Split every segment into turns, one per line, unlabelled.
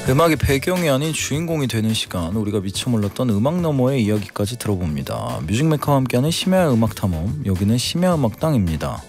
음악이 배경이 아닌 주인공이 되는 시간, 우리가 미처 몰랐던 음악 너머의 이야기까지 들어봅니다. 뮤직메카와 함께하는 심야 음악 탐험, 여기는 심야 음악 땅입니다.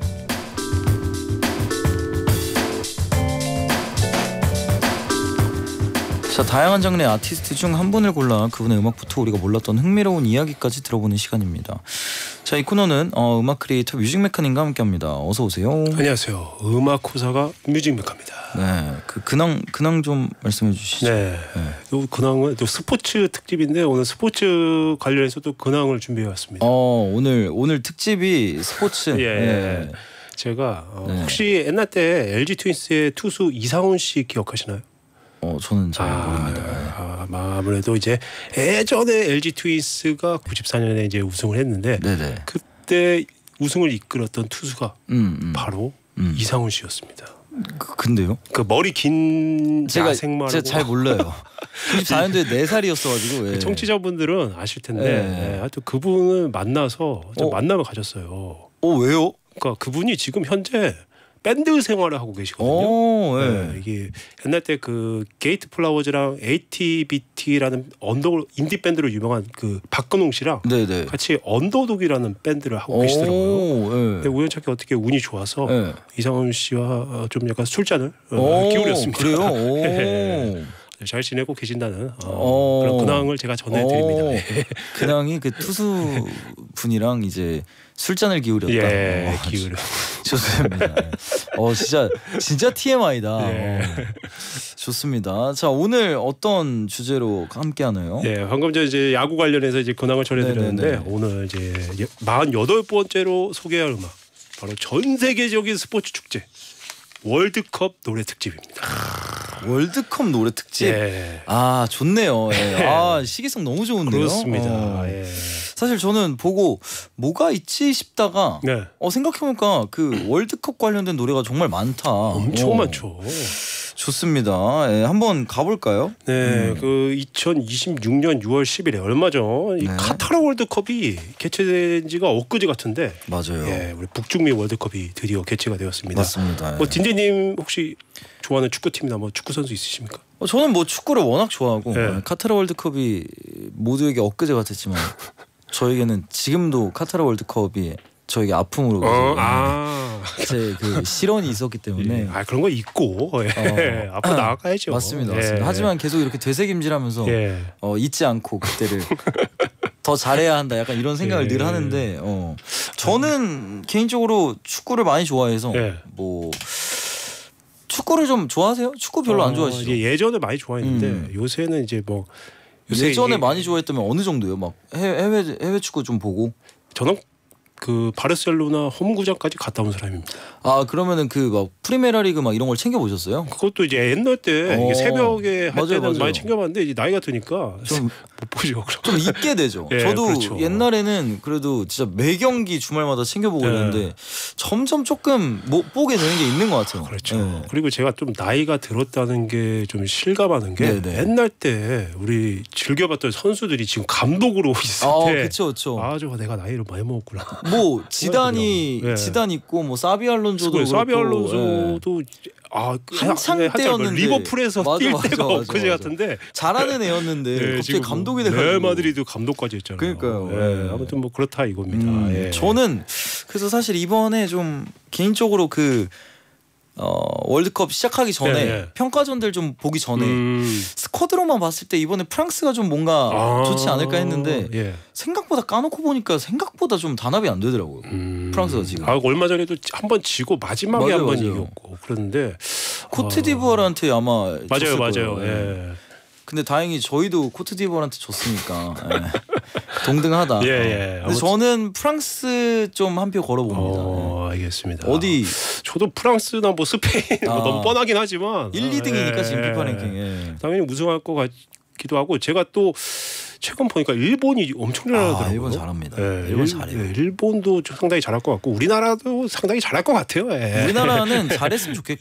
자, 다양한 장르의 아티스트 중 한 분을 골라 그분의 음악부터 우리가 몰랐던 흥미로운 이야기까지 들어보는 시간입니다. 자, 이 코너는 음악 크리에이터 뮤직메카님과 함께합니다. 어서 오세요.
안녕하세요. 음악 호사가 뮤직메카입니다.
네, 근황 좀 말씀해 주시죠.
네, 요 근황은 또 스포츠 특집인데 오늘 스포츠 관련해서 또 근황을 준비해 왔습니다.
오늘 특집이 스포츠.
예.
네.
제가 혹시 옛날 때 LG 트윈스의 투수 이상훈 씨 기억하시나요?
저는 잘 모릅니다.
아무래도 이제 예전에 LG 트윈스가 94년에 이제 우승을 했는데
네네.
그때 우승을 이끌었던 투수가 바로 이상훈 씨였습니다.
근데요?
그 머리 긴 야생마라고.
제가 잘 몰라요. 94년도에 4살이었어가지고. 예.
청취자분들은 아실 텐데 하여튼 그분을 만나서 만남을 가졌어요.
왜요?
그러니까 그분이 지금 현재 밴드 생활을 하고 계시거든요.
네.
이게 옛날 때 그 게이트 플라워즈랑 ATBT라는 인디 밴드로 유명한 그 박근홍 씨랑
네네.
같이 언더독이라는 밴드를 하고 계시더라고요. 근데 우연찮게 어떻게 운이 좋아서 이상훈 씨와 좀 약간 술잔을 기울였습니다.
그래요?
잘 지내고 계신다는 그런 근황을 제가 전해드립니다.
근황이 그 투수 분이랑 이제 술잔을 기울였다.
예, 기울여.
좋습니다. 진짜 TMI다. 좋습니다. 자, 오늘 어떤 주제로 함께하나요?
네, 방금 전 이제 야구 관련해서 이제 근황을 전해드렸는데 오늘 이제 48번째로 소개할 음악 바로 전 세계적인 스포츠 축제 월드컵 노래 특집입니다.
월드컵 노래 특집.
예.
좋네요. 예. 시기성 너무 좋은데요.
그렇습니다.
사실 저는 보고 뭐가 있지 싶다가 생각해보니까 그 월드컵 관련된 노래가 정말 많다.
엄청 많죠.
좋습니다. 한번 가볼까요?
네, 그 2026년 6월 10일에 얼마 전 이 카타르 월드컵이 개최된 지가 엊그제 같은데
맞아요.
우리 북중미 월드컵이 드디어 개최가 되었습니다.
맞습니다.
딘디님 혹시 좋아하는 축구팀이나 축구 선수 있으십니까?
저는 축구를 워낙 좋아하고 카타르 월드컵이 모두에게 엊그제 같았지만 저에게는 지금도 카타르 월드컵이 저에게 아픔으로 제 그 실언이 있었기 때문에
그런 거 있고 앞으로 나아가야죠.
맞습니다. 하지만 계속 이렇게 되새김질하면서 잊지 않고 그때를 더 잘해야 한다. 약간 이런 생각을 늘 하는데 저는 개인적으로 축구를 많이 좋아해서 축구를 좀 좋아하세요? 축구 별로 안 좋아하시죠?
예전에 많이 좋아했는데 요새는 이제
예전에 많이 좋아했다면 어느 정도요? 해외 축구 좀 보고.
저는 그 바르셀로나 홈구장까지 갔다 온 사람입니다.
그러면은 그 프리메라리그 이런 걸 챙겨 보셨어요?
그것도 이제 옛날 때 이게 새벽에 할 때는
맞아요.
많이 챙겨봤는데 이제 나이가 드니까 좀 못 보죠.
좀 잊게 되죠. 저도 그렇죠. 옛날에는 그래도 진짜 매 경기 주말마다 챙겨보고 있는데 점점 조금 못 보게 되는 게 있는 것 같아요.
그렇죠. 그리고 제가 좀 나이가 들었다는 게 좀 실감하는 게 옛날 때 우리 즐겨봤던 선수들이 지금 감독으로 있을 때
그렇죠.
내가 나이를 많이 먹었구나.
지단 있고 사비 알론소도 한창 때였는데
리버풀에서 뛸 때가 엊그제 같은데
잘하는 애였는데 갑자기 감독이 돼가지고
레알 마드리드 감독까지 했잖아요.
그러니까요.
아무튼 그렇다 이겁니다.
저는 그래서 사실 이번에 좀 개인적으로 그 월드컵 시작하기 전에 평가전들 좀 보기 전에 스쿼드로만 봤을 때 이번에 프랑스가 좀 뭔가 좋지 않을까 했는데 생각보다 까놓고 보니까 생각보다 좀 단합이 안 되더라고요. 프랑스가 지금
얼마 전에도 한번 지고 마지막에 한번 이겼고 그런데
코트디부아르한테 아마
맞아요.
근데 다행히 저희도 코트디부아르한테 졌으니까 동등하다. 근데 저는 프랑스 좀 한 표 걸어봅니다.
알겠습니다.
어디?
저도 프랑스나 스페인 너무 뻔하긴 하지만
1, 2등이니까 지금 피파 랭킹에
당연히 우승할 것 같기도 하고 제가 또 최근 보니까 일본이 엄청 잘하더라고요.
일본 잘합니다. 일본 잘해요.
일본도 상당히 잘할 것 같고 우리나라도 상당히 잘할 것 같아요.
우리나라는 잘했으면 좋겠고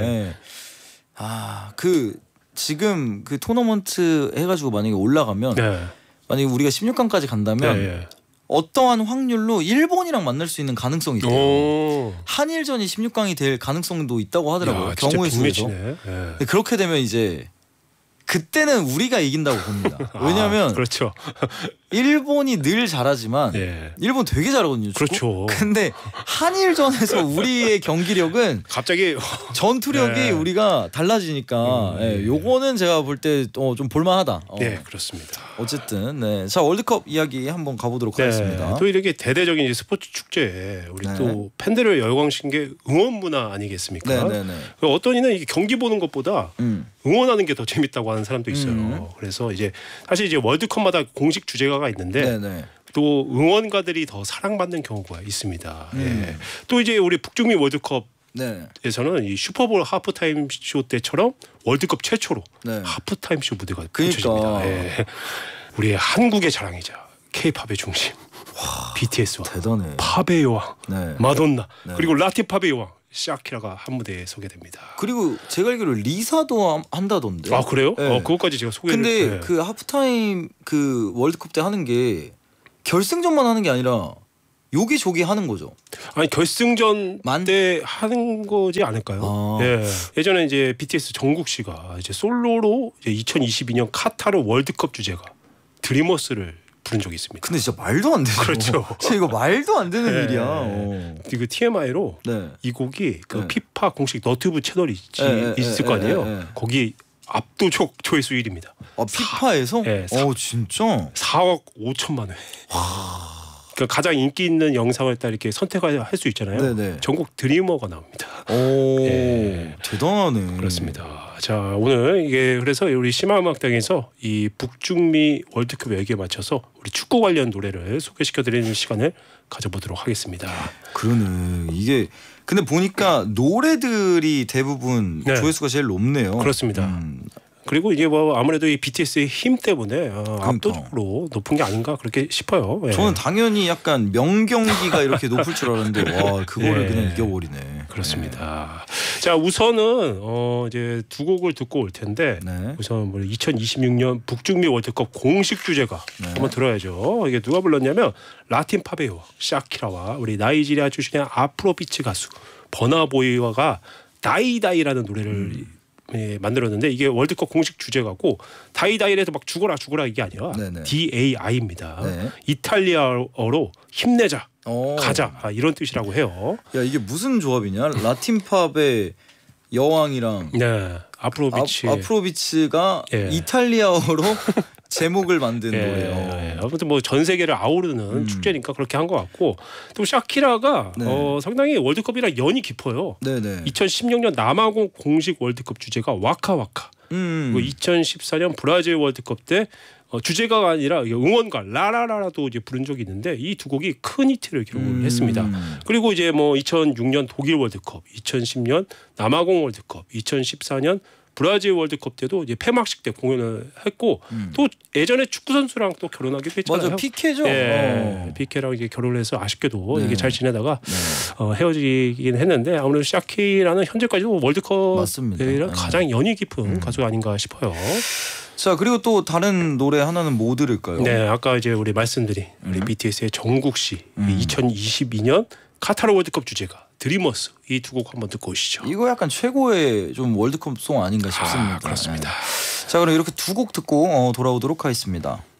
지금 그 토너먼트 해가지고 만약에 올라가면 만약에 우리가 16강까지 간다면 어떠한 확률로 일본이랑 만날 수 있는 가능성이 있대요. 한일전이 16강이 될 가능성도 있다고 하더라고요. 경우의 수에서. 그렇게 되면 이제 그때는 우리가 이긴다고 봅니다. 왜냐하면
그렇죠.
일본이 늘 잘하지만 일본 되게 잘하거든요.
그렇죠.
근데 한일전에서 우리의 경기력은
갑자기
전투력이 우리가 달라지니까 요거는 제가 볼 때 좀 볼만하다.
네, 그렇습니다.
어쨌든 자 월드컵 이야기 한번 가보도록 하겠습니다.
또 이렇게 대대적인 스포츠 축제에 우리 또 팬들을 열광시킨 게 응원 문화 아니겠습니까? 어떤 이는 이게 경기 보는 것보다 응원하는 게 더 재밌다고 하는 사람도 있어요. 그래서 이제 사실 이제 월드컵마다 공식 주제가가 있는데 또 응원가들이 더 사랑받는 경우가 있습니다. 또 이제 우리 북중미 월드컵에서는 이 슈퍼볼 하프타임 쇼 때처럼 월드컵 최초로 하프타임 쇼 무대가 펼쳐집니다. 우리의 한국의 자랑이자 K-팝의 중심 BTS와
대단해.
팝의 여왕 마돈나 그리고 라틴 팝의 여왕 샤키라가 한 무대에 소개됩니다.
그리고 제가 알기로 리사도 한다던데.
아 그래요? 그것까지 제가 소개를.
근데 그 하프타임 그 월드컵 때 하는 게 결승전만 하는 게 아니라 요기조기 하는 거죠.
아니 결승전 때 하는 거지 않을까요? 예전에 이제 BTS 정국 씨가 이제 솔로로 이제 2022년 카타르 월드컵 주제가 드리머스를 부른 적이 있습니다.
근데 진짜 말도 안 되죠.
그렇죠.
진짜 이거 말도 안 되는 일이야.
그 TMI로 이 곡이 그 피파 공식 너튜브 채널이 있을 거 아니에요. 거기 압도적 조회수 1위입니다.
피파에서? 진짜?
4억 5천만 회. 그러니까 가장 인기 있는 영상을 딱 이렇게 선택할 수 있잖아요. 전국 드리머가 나옵니다.
대단하네.
그렇습니다. 자 오늘 이게 그래서 우리 심화음악당에서 이 북중미 월드컵 열기에 맞춰서 우리 축구 관련 노래를 소개시켜드리는 시간을 가져보도록 하겠습니다.
그러네. 이게 근데 보니까 노래들이 대부분 조회수가 제일 높네요.
그렇습니다. 그리고 이제 뭐 아무래도 이 BTS의 힘 때문에 압도적으로 높은 게 아닌가 그렇게 싶어요.
저는 당연히 약간 명경기가 이렇게 높을 줄 알았는데 와 그거를 그냥 이겨버리네.
그렇습니다. 자 우선은 이제 두 곡을 듣고 올 텐데 우선 2026년 북중미 월드컵 공식 주제가 한번 들어야죠. 이게 누가 불렀냐면 라틴 팝의 여왕 샤키라와 우리 나이지리아 출신의 아프로비치 가수 버나보이와가 다이다이라는 노래를 만들었는데 이게 월드컵 공식 주제가고 다이다이에서 막 죽어라 이게 아니라 DAI입니다. 이탈리아어로 힘내자 가자 이런 뜻이라고 해요.
야 이게 무슨 조합이냐? 라틴 팝의 여왕이랑 아프로비치가 이탈리아어로 제목을 만든 노래요.
아무튼 뭐 전 세계를 아우르는 축제니까 그렇게 한 것 같고 또 샤키라가 상당히 월드컵이랑 연이 깊어요. 2016년 남아공 공식 월드컵 주제가 와카와카. 그리고 2014년 브라질 월드컵 때 주제가가 아니라 응원가 라라라라도 이제 부른 적이 있는데 이 두 곡이 큰 히트를 기록을 했습니다. 그리고 이제 뭐 2006년 독일 월드컵, 2010년 남아공 월드컵, 2014년 브라질 월드컵 때도 이제 폐막식 때 공연을 했고 또 예전에 축구 선수랑 또 결혼하기도 했잖아요.
맞아, 피케죠.
피케랑 이제 결혼해서 아쉽게도 이게 잘 지내다가 헤어지긴 했는데 아무래도 샤키라는 현재까지도 월드컵이랑 가장 연이 깊은 가수가 아닌가 싶어요.
자 그리고 또 다른 노래 하나는 뭐 들을까요?
아까 이제 우리 말씀드린 우리 BTS의 정국 씨 2022년 카타르 월드컵 주제가 드리머스 이 두 곡 한번 듣고 오시죠.
이거 약간 최고의 좀 월드컵 송 아닌가 싶습니다.
그렇습니다.
자 그럼 이렇게 두 곡 듣고 돌아오도록 하겠습니다.